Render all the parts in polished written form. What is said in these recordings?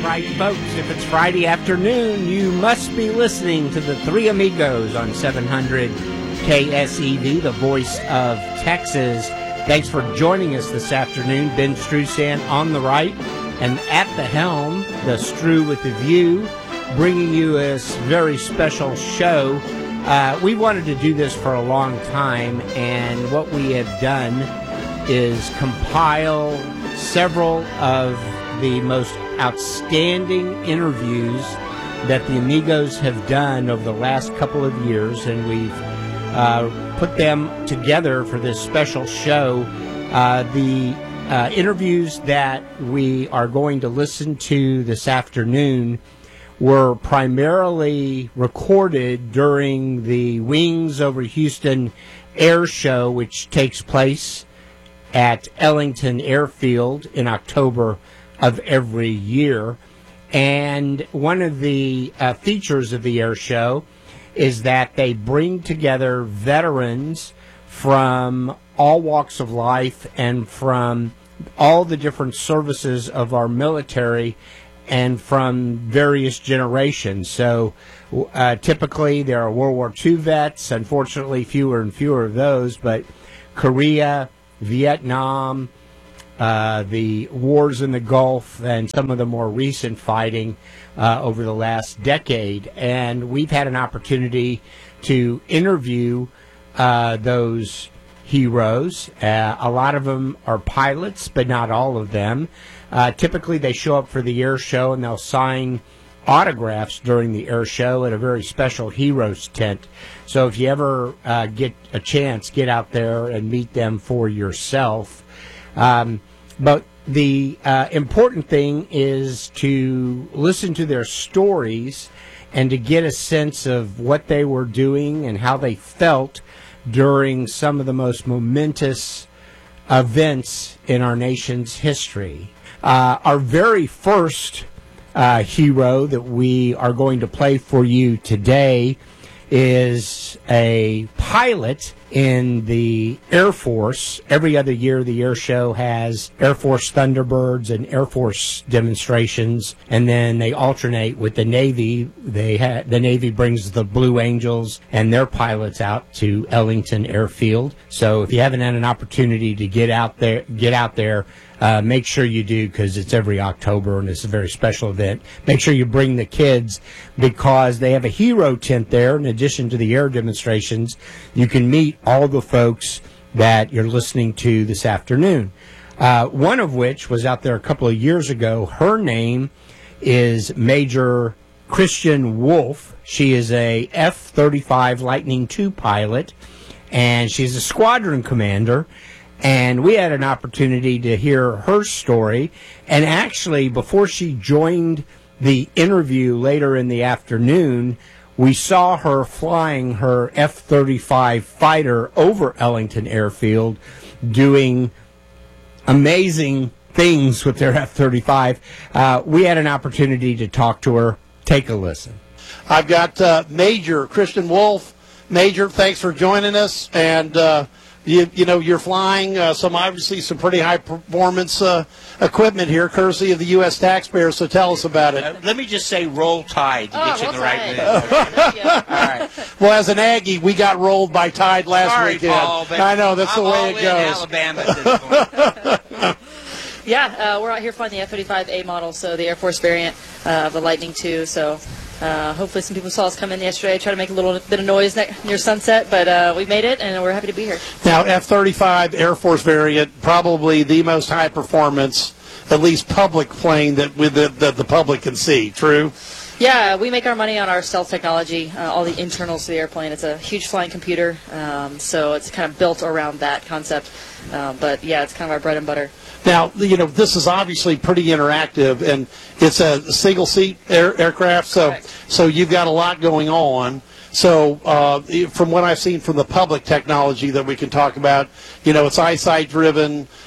right, folks. If it's Friday afternoon, you must be listening to the Three Amigos on 700 KSEV, the voice of Texas. Thanks for joining us this afternoon. Ben Strusan on the right, and at the helm, the Stru with the View, bringing you a very special show. We wanted to do this for a long time, and what we have done is compile several of the most outstanding interviews that the Amigos have done over the last couple of years, and we've put them together for this special show. The interviews that we are going to listen to this afternoon were primarily recorded during the Wings Over Houston Air Show, which takes place at Ellington Airfield in October of every year. And one of the features of the air show is that they bring together veterans from all walks of life and from all the different services of our military and from various generations. So typically there are World War II vets, unfortunately fewer and fewer of those, but Korea, Vietnam, the wars in the Gulf, and some of the more recent fighting over the last decade. And we've had an opportunity to interview those heroes. A lot of them are pilots, but not all of them. Typically, they show up for the air show, and they'll sign autographs during the air show at a very special Heroes tent. So if you ever get a chance, get out there and meet them for yourself. But the important thing is to listen to their stories and to get a sense of what they were doing and how they felt during some of the most momentous events in our nation's history. Our very first hero that we are going to play for you today is a pilot in the Air Force. Every other year, the air show has Air Force Thunderbirds and Air Force demonstrations, and then they alternate with the Navy. The Navy brings the Blue Angels and their pilots out to Ellington Airfield. So if you haven't had an opportunity to get out there, make sure you do, because it's every October and it's a very special event. Make sure you bring the kids, because they have a hero tent there. In addition to the air demonstrations, you can meet all the folks that you're listening to this afternoon. One of which was out there a couple of years ago. Her name is Major Christian Wolf. She is a F-35 Lightning II pilot, and she's a squadron commander. And we had an opportunity to hear her story. And actually, before she joined the interview later in the afternoon, we saw her flying her F-35 fighter over Ellington Airfield, doing amazing things with their F-35. We had an opportunity to talk to her. Take a listen. I've got Major Christian Wolf. Major, thanks for joining us. And you know, you're flying some pretty high performance equipment here, courtesy of the U.S. taxpayer. So tell us about it. Let me just say, roll Tide to get you in the right mood. All right. Well, as an Aggie, we got rolled by Tide last weekend. Paul, but I know that's the way it goes. Alabama at this point. Yeah, we're out here flying the F-35A model, so the Air Force variant of the Lightning II. So hopefully some people saw us come in yesterday, try to make a little bit of noise near sunset, but we made it, and we're happy to be here. Now, F-35 Air Force variant, probably the most high performance, at least public plane that the public can see. True? Yeah, we make our money on our stealth technology, all the internals to the airplane. It's a huge flying computer, so it's kind of built around that concept. But yeah, it's kind of our bread and butter. Now, you know, this is obviously pretty interactive, and it's a single-seat aircraft, so you've got a lot going on. So from what I've seen from the public technology that we can talk about, you know, it's eyesight-driven.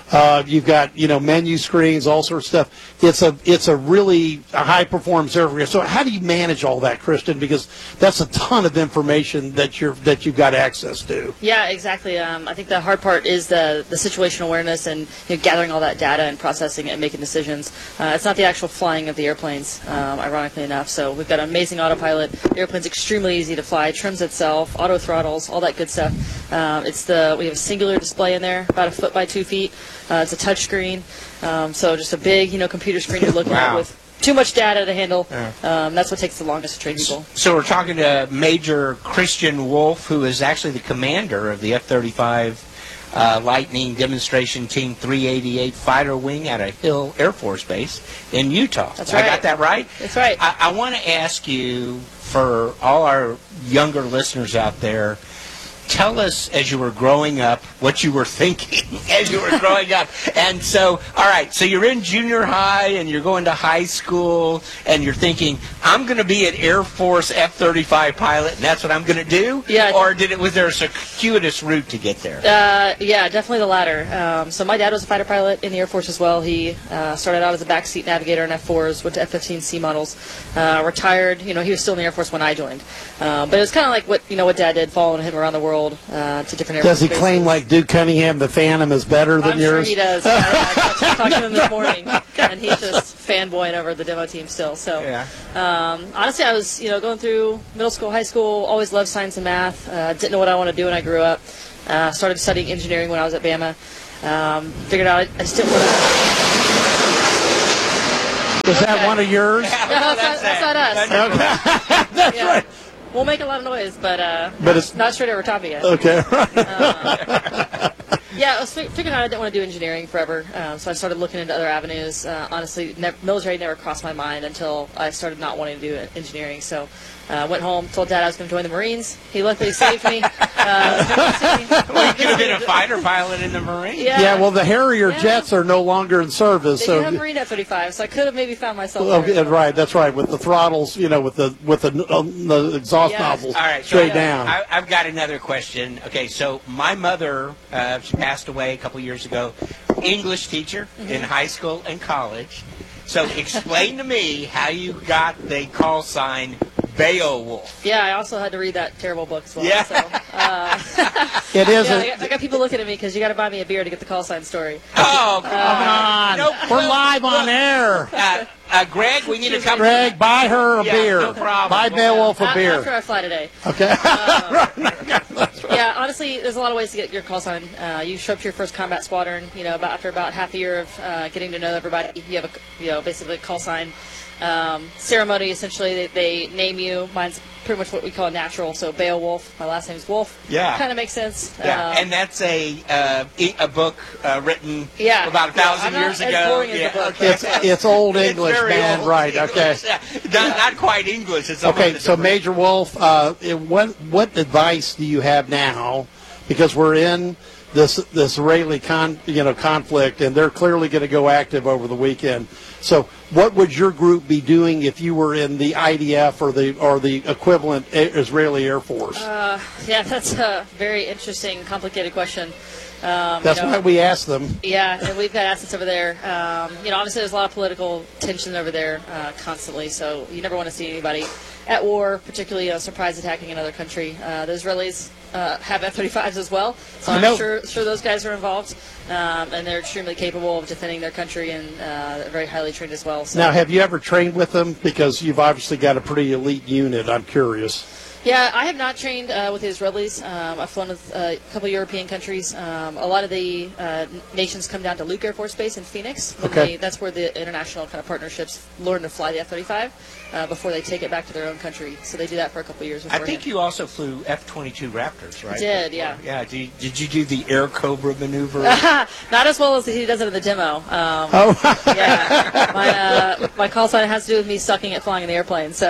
You've got, menu screens, all sorts of stuff. It's a really high performance area. So how do you manage all that, Kristen? Because that's a ton of information that you've got access to. Yeah, exactly. I think the hard part is the situational awareness and gathering all that data and processing it and making decisions. It's not the actual flying of the airplanes, ironically enough. So we've got an amazing autopilot. The airplane's extremely easy to fly, trims itself, auto throttles, all that good stuff. We have a singular display in there, about 1 foot by 2 feet. It's a touch screen, so just a big, computer screen you're looking at with too much data to handle. Yeah. That's what takes the longest to train people. So we're talking to Major Christian Wolf, who is actually the commander of the F-35 Lightning Demonstration Team 388 Fighter Wing at a Hill Air Force Base in Utah. That's right. I got that right? That's right. I want to ask you, for all our younger listeners out there, tell us, as you were growing up, what you were thinking as you were growing up. And so, all right, so you're in junior high and you're going to high school and you're thinking, I'm going to be an Air Force F-35 pilot and that's what I'm going to do? Yeah. Or was there a circuitous route to get there? Yeah, definitely the latter. So my dad was a fighter pilot in the Air Force as well. He started out as a backseat navigator in F-4s, went to F-15C models, retired. He was still in the Air Force when I joined. But it was kind of like what Dad did, following him around the world. To different Air Does he Force claim bases. Like Duke Cunningham, the Phantom is better than I'm yours? sure he does. I talked to him this morning, and he's just fanboying over the demo team still. So, honestly, I was going through middle school, high school, always loved science and math. Didn't know what I wanted to do when I grew up. Started studying engineering when I was at Bama. Figured out I just didn't want to. Was that one of yours? No, that's not us. Okay. That's right. We'll make a lot of noise, but it's not straight over top of you. Okay. Yeah, I was figuring out I didn't want to do engineering forever, so I started looking into other avenues. Honestly, military never crossed my mind until I started not wanting to do engineering. So went home, told Dad I was going to join the Marines. He luckily saved me. Well, you could have been a fighter pilot in the Marines. Yeah, well, the Harrier jets are no longer in service. They so do have Marine F-35, so I could have maybe found myself there. Right, that's right, with the throttles, with the exhaust nozzles all right, straight down. I've got another question. Okay, so my mother, she passed away a couple years ago, English teacher in high school and college. So explain to me how you got the call sign Beowulf. Yeah, I also had to read that terrible book as well. Yeah. So, it is. I got people looking at me because you got to buy me a beer to get the call sign story. Oh, come on. We're live on air. Greg, we need to come. Greg, buy her a beer. No problem. Buy Beowulf a beer. After I fly today. Okay. Yeah, honestly, there's a lot of ways to get your call sign. You show up to your first combat squadron. After about half a year of getting to know everybody, you have basically a call sign ceremony. Essentially, they name you. Mine's pretty much what we call natural. So Beowulf. My last name is Wolf. Yeah. Kind of makes sense. Yeah, and that's a book written about 1,000 years ago. As boring as the book. It's old English, man. Old right? English. Okay. Not quite English. It's okay. So Major Wolf, what advice do you have now? Because we're in this Israeli conflict, and they're clearly going to go active over the weekend. So, what would your group be doing if you were in the IDF or the equivalent Israeli Air Force? Yeah, that's a very interesting, complicated question. That's why we asked them. Yeah, and we've got assets over there. Obviously there's a lot of political tension over there constantly, so you never want to see anybody at war, particularly surprise attacking another country. The Israelis have F-35s as well, so I'm sure those guys are involved, and they're extremely capable of defending their country and very highly trained as well. So. Now, have you ever trained with them? Because you've obviously got a pretty elite unit. I'm curious. Yeah, I have not trained with the Israelis. I've flown with a couple of European countries. A lot of the nations come down to Luke Air Force Base in Phoenix. That's where the international kind of partnerships learn to fly the F-35 before they take it back to their own country. So they do that for a couple of years beforehand. I think you also flew F-22 Raptors, right? I did, yeah. Yeah. Did you do the Air Cobra maneuver? Not as well as he does it in the demo. Yeah. My call sign has to do with me sucking at flying in the airplane. So.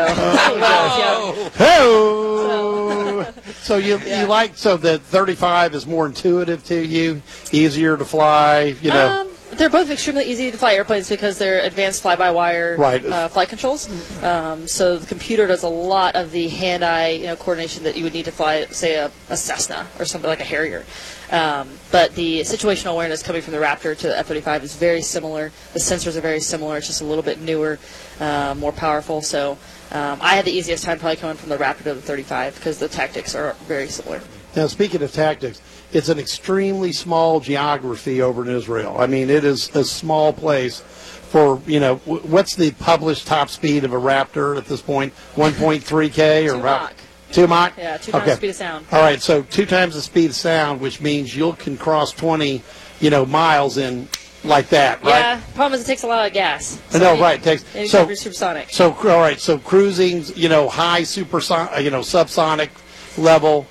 So the 35 is more intuitive to you, easier to fly, They're both extremely easy to fly airplanes because they're advanced fly-by-wire flight controls. So the computer does a lot of the hand-eye coordination that you would need to fly, say, a Cessna or something like a Harrier. But the situational awareness coming from the Raptor to the F-35 is very similar. The sensors are very similar. It's just a little bit newer, more powerful. So I had the easiest time probably coming from the Raptor to the 35 because the tactics are very similar. Now, speaking of tactics, it's an extremely small geography over in Israel. I mean, it is a small place for, what's the published top speed of a Raptor at this point? 1.3K or Mach. 2 Mach? Yeah, 2 times the speed of sound. All right, so 2 times the speed of sound, which means you can cross 20, miles in like that, right? Yeah, problem is it takes a lot of gas. No, right. It takes so supersonic. So all right, so cruising, high supersonic, subsonic level,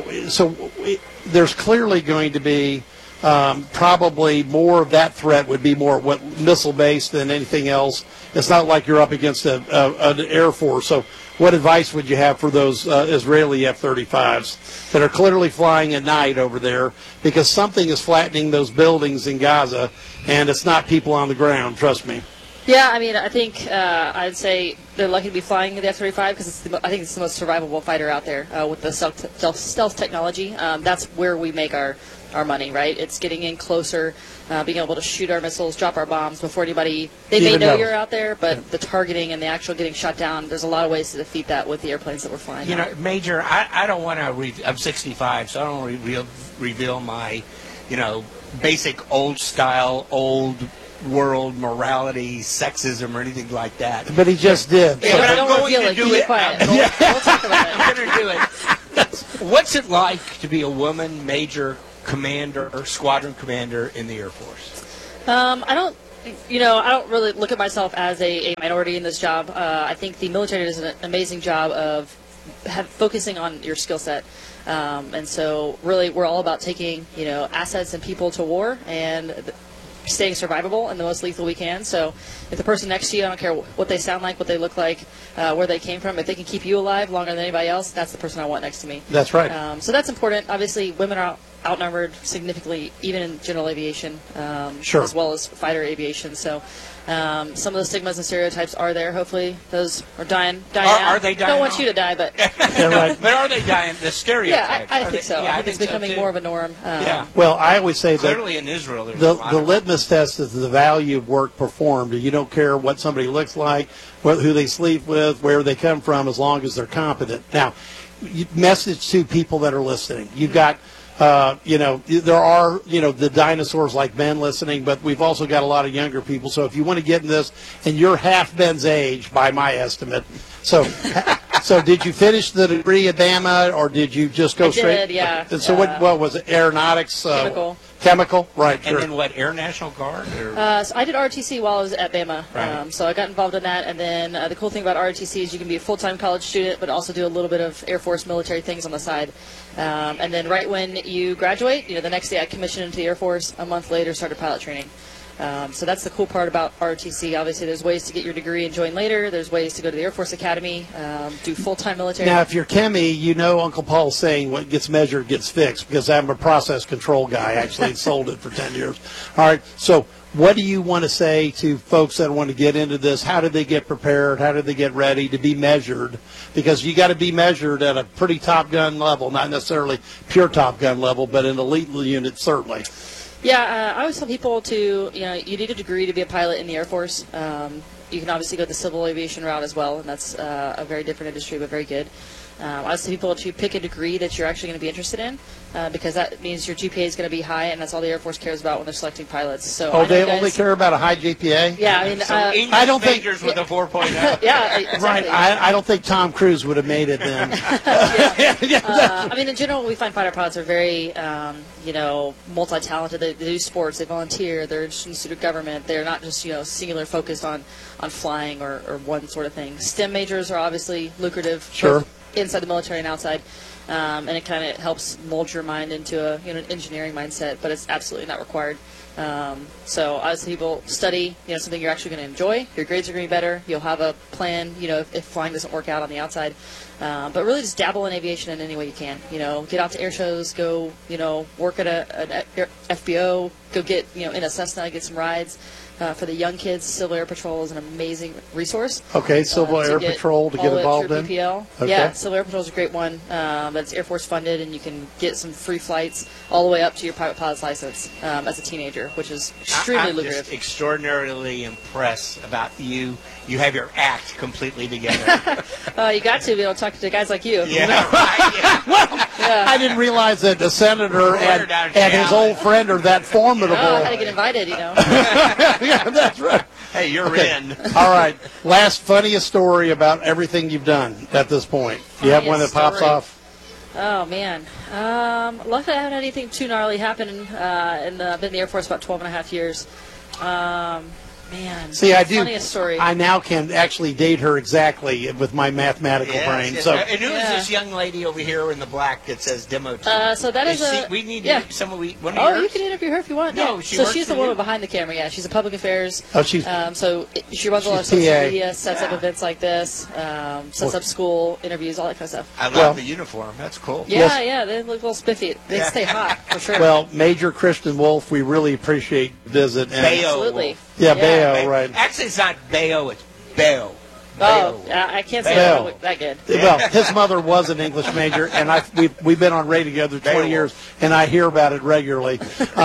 there's clearly going to be probably more of that threat would be more missile based than anything else. It's not like you're up against an Air Force. So what advice would you have for those Israeli F-35s that are clearly flying at night over there because something is flattening those buildings in Gaza and it's not people on the ground, trust me. Yeah, I mean, I think I'd say they're lucky to be flying the F-35 because I think it's the most survivable fighter out there with the stealth technology. That's where we make our money, right? It's getting in closer, being able to shoot our missiles, drop our bombs before anybody. They may know you're out there, but the targeting and the actual getting shot down, there's a lot of ways to defeat that with the airplanes that we're flying. Major, I don't want to. I'm 65, so I don't want to reveal my, basic old style, old world morality, sexism, or anything like that. But he just did. Yeah, but don't reveal it. Keep it quiet. We'll talk about it. I'm going to do it. What's it like to be a woman major commander or squadron commander in the Air Force? I don't really look at myself as a minority in this job. I think the military does an amazing job of focusing on your skill set. And so really we're all about taking, assets and people to war and staying survivable and the most lethal we can. So if the person next to you, I don't care what they sound like, what they look like, where they came from, if they can keep you alive longer than anybody else, that's the person I want next to me. That's right. So that's important. Obviously, women are outnumbered significantly, even in general aviation, sure, as well as fighter aviation. So some of the stigmas and stereotypes are there. Hopefully those are dying out. Are they dying? I don't want you to die, but yeah, right. But are they dying? The stereotypes. Yeah, I think so. Yeah, I think it's becoming more of a norm. Yeah. Well, I always say that clearly in Israel, the litmus test is the value of work performed. You don't care what somebody looks like, who they sleep with, where they come from, as long as they're competent. Now, message to people that are listening. You've got there are, the dinosaurs like Ben listening, but we've also got a lot of younger people. So if you want to get in this, and you're half Ben's age by my estimate. So did you finish the degree at Bama, or did you just go straight? I did, yeah. And so what was it? Aeronautics? Chemical, right? And then what? Air National Guard? Or? So I did ROTC while I was at Bama. Right. So I got involved in that, and then the cool thing about ROTC is you can be a full-time college student, but also do a little bit of Air Force military things on the side. And then right when you graduate, the next day I commissioned into the Air Force. A month later, started pilot training. So that's the cool part about ROTC. Obviously, there's ways to get your degree and join later. There's ways to go to the Air Force Academy, do full-time military. Now, if you're Chemi, Uncle Paul's saying what gets measured gets fixed, because I'm a process control guy. Actually, sold it for 10 years. All right, so what do you want to say to folks that want to get into this? How do they get prepared? How do they get ready to be measured? Because you got to be measured at a pretty Top Gun level, not necessarily pure Top Gun level, but an elite unit certainly. Yeah, I always tell people to, you need a degree to be a pilot in the Air Force. You can obviously go the civil aviation route as well, and that's a very different industry, but very good. I always tell people to pick a degree that you're actually going to be interested in, because that means your GPA is going to be high, and that's all the Air Force cares about when they're selecting pilots. So they only care about a high GPA? Yeah, I mean, I don't think majors with a 4.0. Yeah, exactly. Right. I don't think Tom Cruise would have made it then. I mean, in general, we find fighter pilots are very, multi-talented. They do sports, they volunteer, they're interested in the student government. They're not just, singular focused on flying or one sort of thing. STEM majors are obviously lucrative. Sure. Inside the military and outside, and it kind of helps mold your mind into an engineering mindset, but it's absolutely not required. So obviously people study, something you're actually going to enjoy. Your grades are going to be better. You'll have a plan, if flying doesn't work out on the outside. But really just dabble in aviation in any way you can. Get out to air shows, go, work at an FBO, go get, in a Cessna, get some rides. for the young kids, Civil Air Patrol is an amazing resource. Okay, Civil Air Patrol to get involved in? PPL. Okay. Yeah, Civil Air Patrol is a great one. That's Air Force funded, and you can get some free flights all the way up to your pilot pilot's license as a teenager, which is extremely lucrative. I'm just extraordinarily impressed about you. You have your act completely together. You got to be able to talk to guys like you. Yeah, right. Yeah. Well, I didn't realize that the senator and his old friend are that formidable. I had to get invited, Yeah, that's right. Hey, you're in. All right. Last funniest story about everything you've done at this point. Do you have one that pops off? Oh, man. Luckily, I haven't had anything too gnarly happen. I've been in the Air Force about 12 and a half years. Man, see, I do. Funniest story. I now can actually date her exactly with my mathematical brain. Yes. So, and who is this young lady over here in the black that says demo team? So that is we need someone. One of you yours? can interview her if you want. No, yeah. she's the woman behind the camera. Yeah, she's a public affairs. Oh, she's. She runs a lot of social media, sets up events like this, sets up school interviews, all that kind of stuff. I love the uniform. That's cool. Yeah, they look a little spiffy. They stay hot for sure. Well, Major Kristen Wolf, we really appreciate the visit. And absolutely. Yeah, Bayo, right. Actually, it's not Bayo, it's Bayo. Oh, I can't say that good. Well, his mother was an English major, and we've been on radio together 20 years, and I hear about it regularly.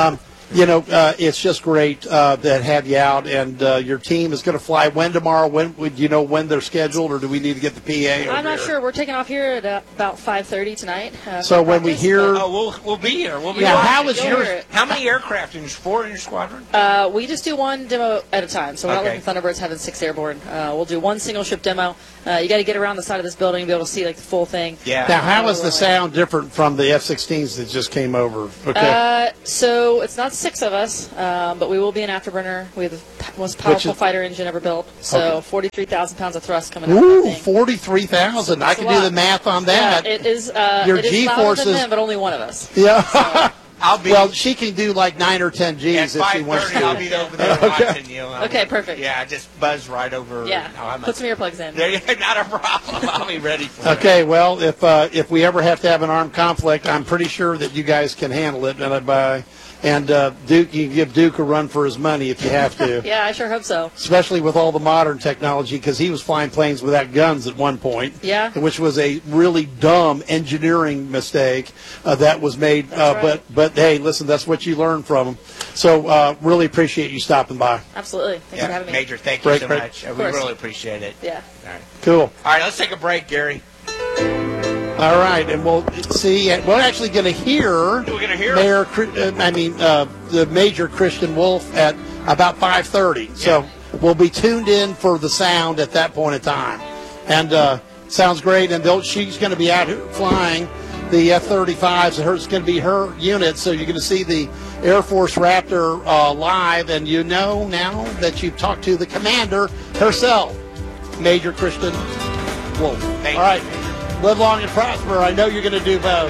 It's just great that have you out, and your team is going to fly when tomorrow? When would you know when they're scheduled, or do we need to get the PA? I'm not sure. We're taking off here at about 5:30 tonight. So when we hear, we'll be here. We'll be yeah. How many aircraft? Is 4 in your squadron? We just do one demo at a time. So we're not looking at Thunderbirds having 6 airborne. We'll do one single ship demo. You got to get around the side of this building and be able to see like the full thing. Yeah. Now, how is the sound different from the F-16s that just came over? Okay. So it's not 6 of us, but we will be an afterburner. We have the most powerful fighter engine ever built. So 43,000 pounds of thrust coming out of that thing. 43,000. I can do the math on that. Yeah, it is. Your it is G-forces, louder than them, but only one of us. Yeah. So. Well, she can do like 9 or 10 Gs if she wants to. I'll be over there watching you. Okay, perfect. Yeah, just buzz right over. Yeah, put some earplugs in. Not a problem. I'll be ready for it. Okay, well, if we ever have to have an armed conflict, I'm pretty sure that you guys can handle it. And Duke, you can give Duke a run for his money if you have to. Yeah, I sure hope so. Especially with all the modern technology, because he was flying planes without guns at one point. Yeah. Which was a really dumb engineering mistake that was made. Right. But hey, listen, that's what you learn from him. So really appreciate you stopping by. Absolutely. Thanks for having me. Major, thank you so much. We really appreciate it. Yeah. All right. Cool. All right, let's take a break, Gary. All right, and we'll see. We're actually going to hear. We're going to hear the Major Kristen Wolf at about 5:30. Yeah. So we'll be tuned in for the sound at that point in time, and sounds great. And she's going to be out here flying the F-35s. It's going to be her unit, so you're going to see the Air Force Raptor live, and you know now that you've talked to the commander herself, Major Kristen Wolf. Thank All right. Live long and prosper. I know you're going to do both.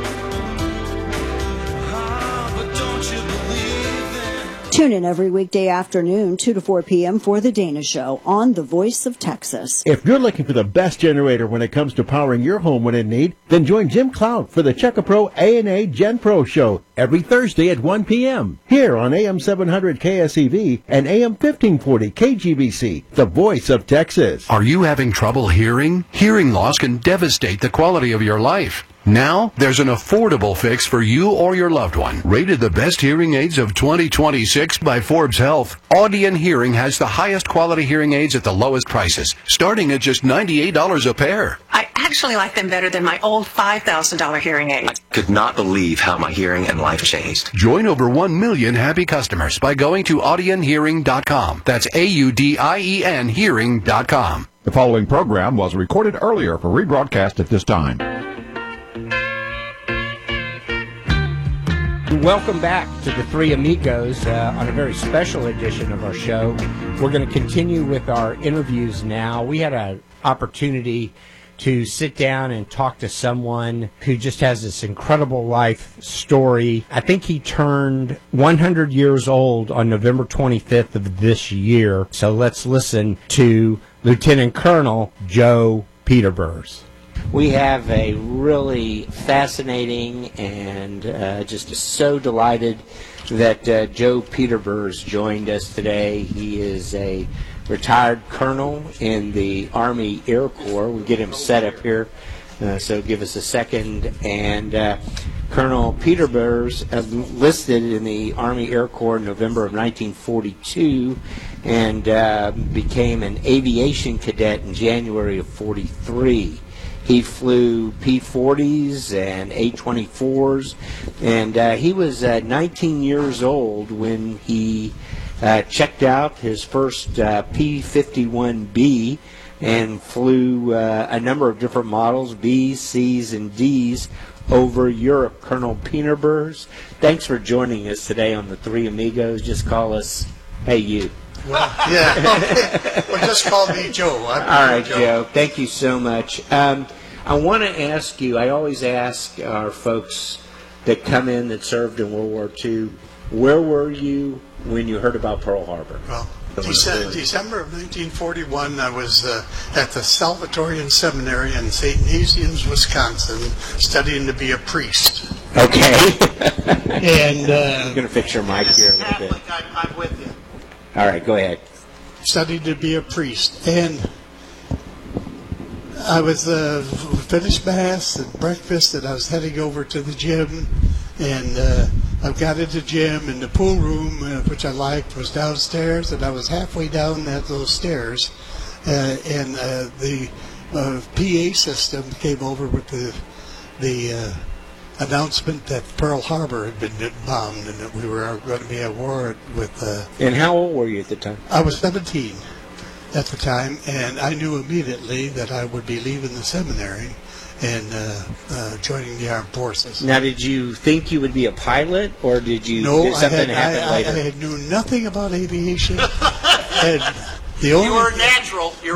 Tune in every weekday afternoon, 2 to 4 p.m. for The Dana Show on The Voice of Texas. If you're looking for the best generator when it comes to powering your home when in need, then join Jim Cloud for the Checker Pro A&A Gen Pro Show every Thursday at 1 p.m. here on AM 700 KSEV and AM 1540 KGBC, The Voice of Texas. Are you having trouble hearing? Hearing loss can devastate the quality of your life. Now, there's an affordable fix for you or your loved one. Rated the best hearing aids of 2026 by Forbes Health, Audion Hearing has the highest quality hearing aids at the lowest prices, starting at just $98 a pair. I actually like them better than my old $5,000 hearing aid. I could not believe how my hearing and life changed. Join over 1 million happy customers by going to audionhearing.com. That's AUDIEN hearing.com. The following program was recorded earlier for rebroadcast at this time. Welcome back to the Three Amigos on a very special edition of our show. We're going to continue with our interviews now. We had an opportunity to sit down and talk to someone who just has this incredible life story. I think he turned 100 years old on November 25th of this year. So let's listen to Lieutenant Colonel Joe Peterburs. We have a really fascinating and just so delighted that Joe Peterburs joined us today. He is a retired colonel in the Army Air Corps. We'll get him set up here, so give us a second. And Colonel Peterburs enlisted in the Army Air Corps in November of 1942 and became an aviation cadet in January of 43. He flew P-40s and A-24s, and he was 19 years old when he checked out his first P-51B and flew a number of different models, B's, C's, and D's, over Europe. Colonel Peterburs, thanks for joining us today on the Three Amigos. Just call us, hey, you. Well, yeah, okay. Well, just call me Joe. All right, Joe. Thank you so much. I want to ask you, I always ask our folks that come in that served in World War II, where were you when you heard about Pearl Harbor? Well, December of 1941, I was at the Salvatorian Seminary in St. Nazianz, Wisconsin, studying to be a priest. Okay. And I'm going to fix your mic here a little bit. I'm with you. All right, go ahead. Studied to be a priest, and I was finished Mass and breakfast, and I was heading over to the gym, and I got into the gym, and the pool room, which I liked, was downstairs, and I was halfway down those stairs, and the PA system came over with the announcement that Pearl Harbor had been bombed and that we were going to be at war with... And how old were you at the time? I was 17 at the time, and I knew immediately that I would be leaving the seminary and joining the armed forces. Now, did you think you would be a pilot, or did you? No, did something happen later? I knew nothing about aviation. And the only, you were natural.